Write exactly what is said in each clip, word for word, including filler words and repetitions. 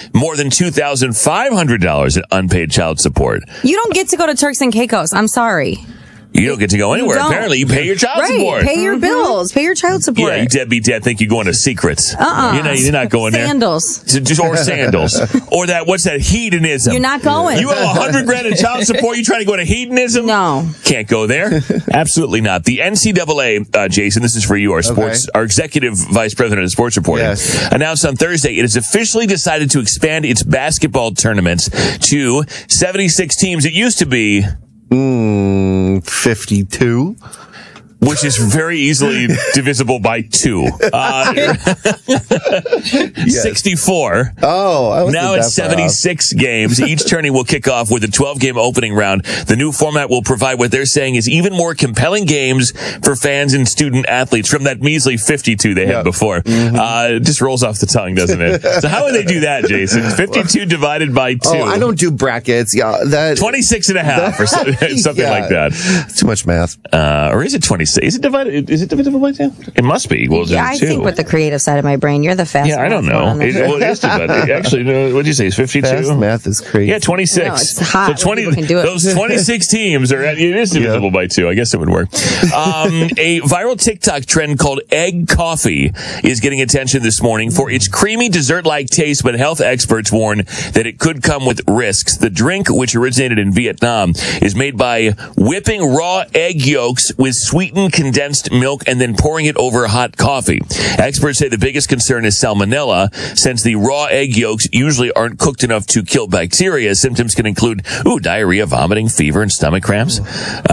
more than two thousand five hundred dollars in unpaid child support. You don't get to go to Turks and Caicos. I'm sorry. You don't get to go anywhere. Apparently, you pay your child right. support. Pay your bills. Pay your child support. Yeah, you deadbeat dad think you're going to secrets. Uh-uh. You know, you're not going Sandals. there. Sandals. Or sandals. Or that, what's that, hedonism. You're not going. You have a hundred grand in child support, you trying to go to hedonism? No. Can't go there. Absolutely not. The N C double A, uh, Jason, this is for you, our sports, okay. our executive vice president of sports reporting, yes. announced on Thursday it has officially decided to expand its basketball tournaments to seventy-six teams. It used to be... Mm, fifty-two. Which is very easily divisible by two. Uh, yes. sixty-four. Oh, I was now it's seventy-six games. Each tourney will kick off with a twelve-game opening round. The new format will provide what they're saying is even more compelling games for fans and student athletes from that measly fifty-two they had yep. before. Mm-hmm. Uh, it just rolls off the tongue, doesn't it? So how would they do that, Jason? fifty-two divided by two. Oh, I don't do brackets. Yeah, that twenty-six and a half that, or something, something yeah, like that. Too much math. Uh, or is it twenty-six? Is it divided? Is it divisible by two? It must be. Well, yeah, I two. think with the creative side of my brain, you're the fastest. Yeah, I don't know. It, well, it is divided. Actually, no, what did you say? It's fifty-two? Fast math is crazy. Yeah, twenty-six. No, it's hot. So twenty, can do it. those twenty-six teams are, it is divisible yeah. by two. I guess it would work. Um, a viral TikTok trend called egg coffee is getting attention this morning for its creamy dessert-like taste, but health experts warn that it could come with risks. The drink, which originated in Vietnam, is made by whipping raw egg yolks with sweetened condensed milk and then pouring it over hot coffee. Experts say the biggest concern is salmonella, since the raw egg yolks usually aren't cooked enough to kill bacteria. Symptoms can include, ooh, diarrhea, vomiting, fever, and stomach cramps.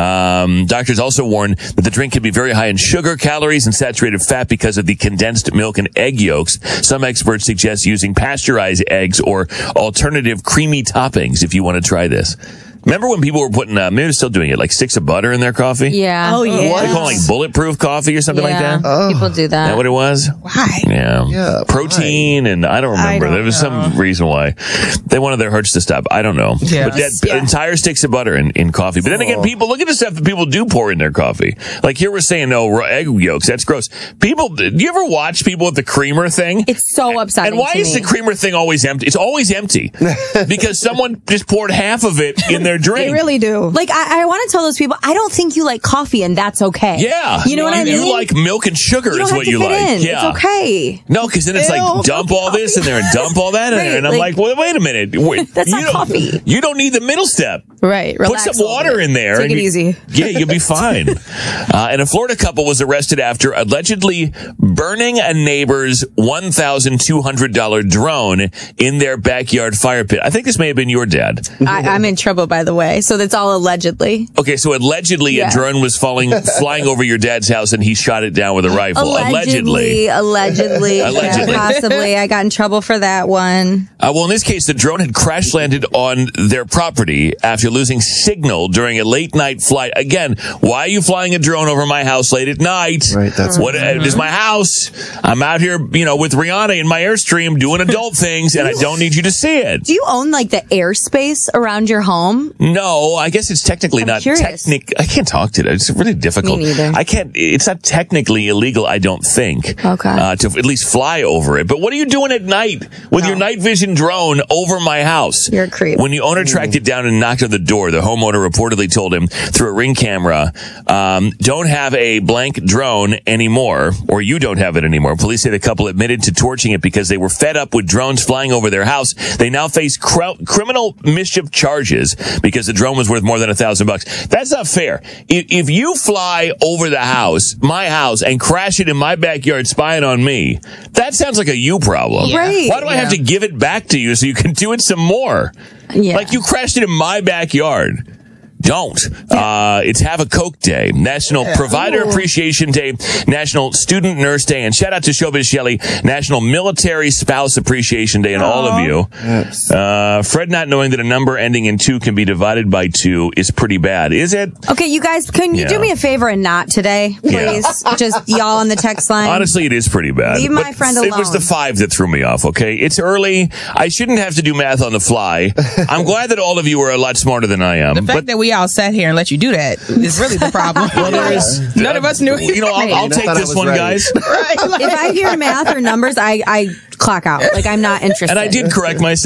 Um, doctors also warn that the drink can be very high in sugar, calories, and saturated fat because of the condensed milk and egg yolks. Some experts suggest using pasteurized eggs or alternative creamy toppings if you want to try this. Remember when people were putting, uh, maybe they're still doing it, like sticks of butter in their coffee? Yeah. Oh, yeah. What? They call it like bulletproof coffee or something yeah. like that? Oh. People do that. Is that what it was? Why? Yeah. yeah Protein, why? and I don't remember. I don't there was know. some reason why. They wanted their hearts to stop. I don't know. Yes. But that Yeah. entire sticks of butter in, in coffee. But then again, Oh. people, look at the stuff that people do pour in their coffee. Like here we're saying, no, raw egg yolks. That's gross. People, do you ever watch people with the creamer thing? It's so upsetting. And why to is me. the creamer thing always empty? It's always empty. Because someone just poured half of it in their drink. They really do. Like, I, I want to tell those people, I don't think you like coffee, and that's okay. Yeah. You know what I mean? You like milk and sugar you don't is have what to you fit like. in. Yeah. It's okay. No, because then it's Ew, like dump all this in there and dump all that in Right, there. And I'm like- like, well, wait a minute. Wait, That's you not don't- coffee. You don't need the middle step. Right. Put Relax some a little water bit. in there. Take and it you- easy. Yeah, you'll be fine. uh, and a Florida couple was arrested after allegedly burning a neighbor's one thousand two hundred dollars drone in their backyard fire pit. I think this may have been your dad. I, I'm in trouble, by the way. So that's all allegedly. Okay, so allegedly Yeah. a drone was falling, flying over your dad's house and he shot it down with a rifle. Allegedly. Allegedly. Allegedly. Yeah, possibly. I got in trouble for that one. Uh, well, in this case, the drone had crash landed on their property after losing signal during a late night flight. Again, why are you flying a drone over my house late at night? Right, that's what. Uh, it is my house. I'm out here, you know, with Rihanna in my Airstream doing adult things, and I don't need you to see it. Do you own like the airspace around your home? No, I guess it's technically I'm not curious. technic. I can't talk to it. It's really difficult. Me neither. I can't. It's not technically illegal. I don't think. Okay. Uh, to at least fly over it. But what are you doing at night with No. your night vision drone over my house? You're a creep. When the owner tracked it down and knocked on the door, the homeowner reportedly told him through a Ring camera, um, "Don't have a blank drone anymore, or you don't have it anymore." Police say the couple admitted to torching it because they were fed up with drones flying over their house. They now face cr- criminal mischief charges because the drone was worth more than a thousand bucks. That's not fair. If, if you fly over the house, my house, and crash it in my backyard spying on me, that sounds like a you problem. Yeah. Right. Why do I have to give it back to you so you can do it some more? Yeah. Like you crashed it in my backyard. Don't. Uh, it's Have a Coke Day, National Provider Ooh. Appreciation Day, National Student Nurse Day, and shout out to Showbiz Shelley, National Military Spouse Appreciation Day, and all of you. Yes. Uh, Fred not knowing that a number ending in two can be divided by two is pretty bad, is it? Okay, you guys, can you Yeah. do me a favor and not today, please? Just y'all on the text line. Honestly, it is pretty bad. Leave my But friend It was alone. the five that threw me off, okay? It's early. I shouldn't have to do math on the fly. I'm glad that all of you are a lot smarter than I am. The fact but that we all sat here and let you do that is really the problem. Well, there is- None of us knew. You know, I'll, I'll I take thought I this was one, right. guys. Right. If I hear math or numbers, I, I clock out. Like, I'm not interested. And I did correct myself.